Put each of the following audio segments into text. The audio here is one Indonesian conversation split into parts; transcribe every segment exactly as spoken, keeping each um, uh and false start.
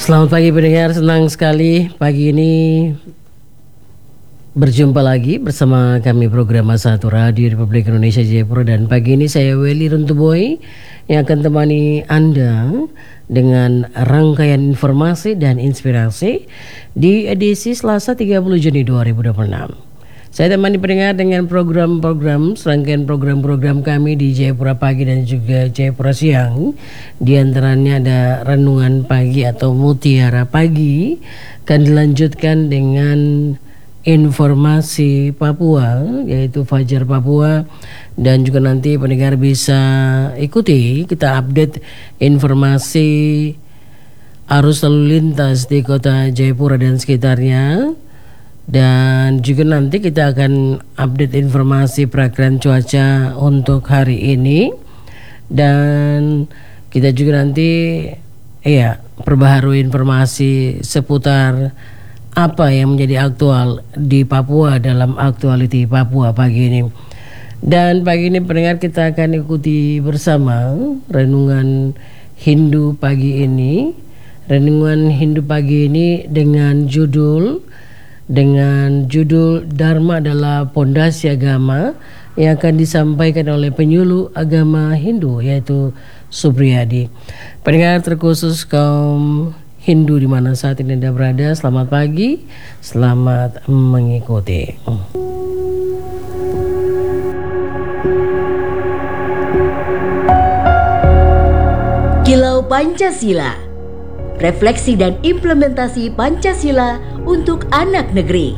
Selamat pagi pendengar, senang sekali pagi ini berjumpa lagi bersama kami program Satu Radio Republik Indonesia Jayapura. Dan pagi ini saya Welly Runtuboy yang akan temani Anda dengan rangkaian informasi dan inspirasi di edisi Selasa tiga puluh Juni dua ribu dua puluh enam. Saya temani pendengar dengan program-program, serangkaian program-program kami di Jayapura Pagi dan juga Jayapura Siang. Di antaranya ada Renungan Pagi atau Mutiara Pagi, akan dilanjutkan dengan informasi Papua, yaitu Fajar Papua. Dan juga nanti pendengar bisa ikuti, kita update informasi arus lalu lintas di kota Jayapura dan sekitarnya. Dan juga nanti kita akan update informasi perakiraan cuaca untuk hari ini. Dan kita juga nanti ya perbaharui informasi seputar apa yang menjadi aktual di Papua dalam Aktuality Papua pagi ini. Dan pagi ini pendengar kita akan ikuti bersama Renungan Hindu pagi ini. Renungan Hindu pagi ini dengan judul dengan judul Dharma adalah Pondasi Agama, yang akan disampaikan oleh penyuluh agama Hindu yaitu Supriyadi. Pendengar terkhusus kaum Hindu di mana saat ini Anda berada, selamat pagi, selamat mengikuti. Kilau Pancasila, refleksi dan implementasi Pancasila untuk anak negeri.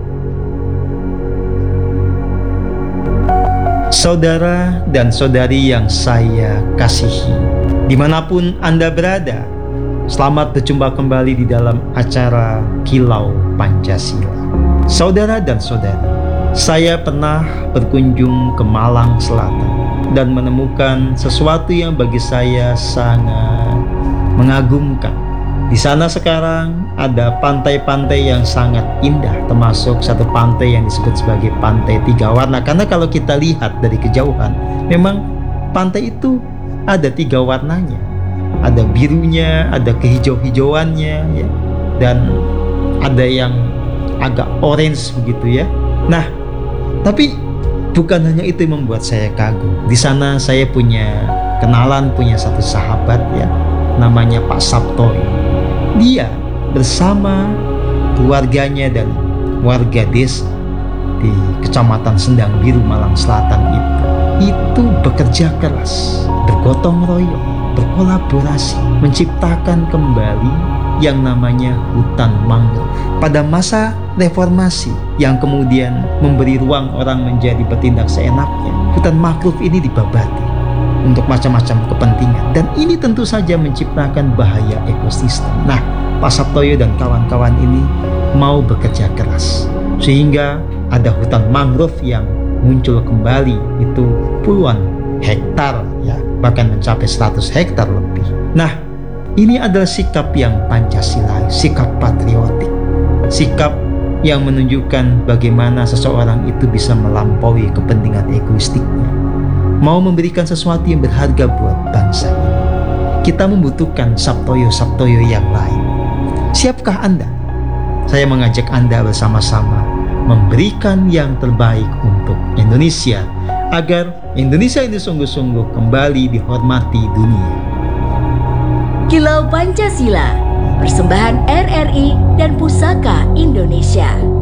Saudara dan saudari yang saya kasihi, dimanapun Anda berada, selamat berjumpa kembali di dalam acara Kilau Pancasila. Saudara dan saudari, saya pernah berkunjung ke Malang Selatan dan menemukan sesuatu yang bagi saya sangat mengagumkan. Di sana sekarang ada pantai-pantai yang sangat indah, termasuk satu pantai yang disebut sebagai Pantai Tiga Warna. Karena kalau kita lihat dari kejauhan, memang pantai itu ada tiga warnanya. Ada birunya, ada kehijau-hijauannya, ya, dan ada yang agak orange begitu ya. Nah, tapi bukan hanya itu yang membuat saya kagum. Di sana saya punya kenalan, punya satu sahabat ya, namanya Pak Sabtoyo. Dia bersama keluarganya dan warga desa di Kecamatan Sendang Biru, Malang Selatan itu itu bekerja keras, bergotong royong, berkolaborasi, menciptakan kembali yang namanya hutan mangrove. Pada masa reformasi yang kemudian memberi ruang orang menjadi bertindak seenaknya, hutan mangrove ini dibabati untuk macam-macam kepentingan, dan ini tentu saja menciptakan bahaya ekosistem. Nah, Pak Sabtoyo dan kawan-kawan ini mau bekerja keras sehingga ada hutan mangrove yang muncul kembali, itu puluhan hektar ya, bahkan mencapai seratus hektar lebih. Nah, ini adalah sikap yang Pancasila, sikap patriotik, sikap yang menunjukkan bagaimana seseorang itu bisa melampaui kepentingan egoistiknya, mau memberikan sesuatu yang berharga buat bangsa ini. Kita membutuhkan Sabtoyo-Sabtoyo yang lain. Siapkah Anda? Saya mengajak Anda bersama-sama memberikan yang terbaik untuk Indonesia, agar Indonesia ini sungguh-sungguh kembali dihormati dunia. Kilau Pancasila, persembahan R R I dan Pusaka Indonesia.